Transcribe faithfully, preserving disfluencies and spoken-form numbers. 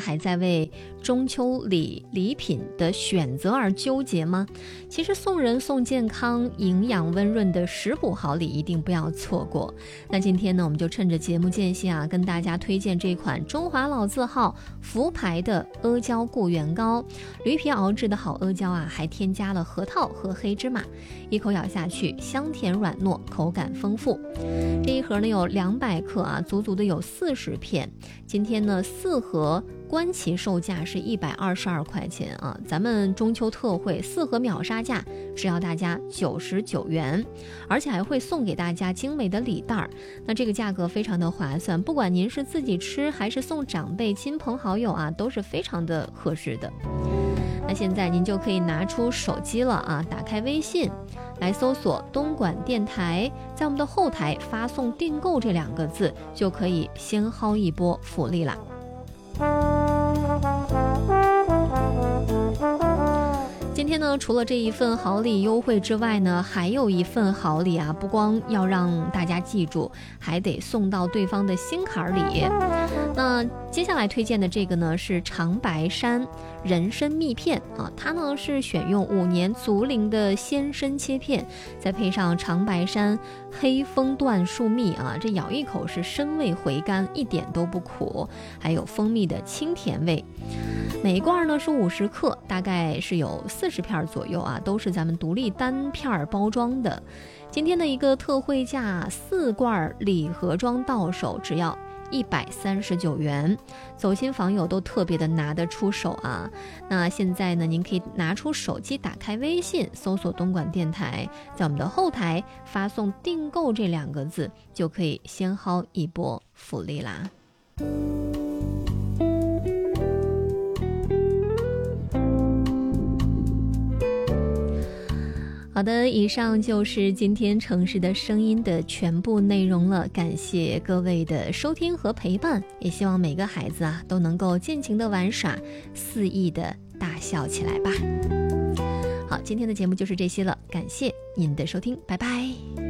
还在为中秋礼礼品的选择而纠结吗？其实送人送健康、营养温润的食补好礼一定不要错过。那今天呢，我们就趁着节目间隙啊，跟大家推荐这款中华老字号福牌的阿胶固元膏。驴皮熬制的好阿胶啊，还添加了核桃和黑芝麻，一口咬下去，香甜软糯，口感丰富。这一盒呢有两百克啊，足足的有四十片。今天呢四盒官旗售价是一百二十二块钱啊，咱们中秋特惠四盒秒杀价只要大家九十九元，而且还会送给大家精美的礼袋。那这个价格非常的划算，不管您是自己吃还是送长辈、亲朋好友啊，都是非常的合适的。那现在您就可以拿出手机了啊，打开微信来搜索东莞电台，在我们的后台发送订购这两个字，就可以先薅一波福利啦。今天呢，除了这一份好礼优惠之外呢，还有一份好礼啊，不光要让大家记住，还得送到对方的心坎里。那接下来推荐的这个呢是长白山人参蜜片啊，它呢是选用五年足龄的鲜参切片，再配上长白山黑枫椴树蜜啊，这咬一口是参味回甘，一点都不苦，还有蜂蜜的清甜味。每一罐呢是五十克，大概是有四十片左右啊，都是咱们独立单片包装的。今天的一个特惠价，四罐礼盒装到手只要一百三十九元，走亲访友都特别的拿得出手啊。那现在呢，您可以拿出手机，打开微信，搜索东莞电台，在我们的后台发送订购这两个字，就可以先薅一波福利啦。好的，以上就是今天城市的声音的全部内容了，感谢各位的收听和陪伴，也希望每个孩子啊都能够尽情的玩耍，肆意的大笑起来吧。好，今天的节目就是这些了，感谢您的收听，拜拜。